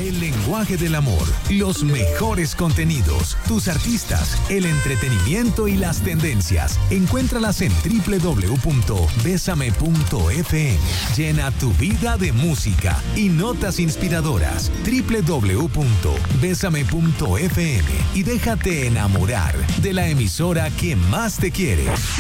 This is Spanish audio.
El lenguaje del amor, los mejores contenidos, tus artistas, el entretenimiento y las tendencias. Encuéntralas en www.besame.fm. Llena tu vida de música y notas inspiradoras. www.besame.fm y déjate enamorar de la emisora que más te quiere.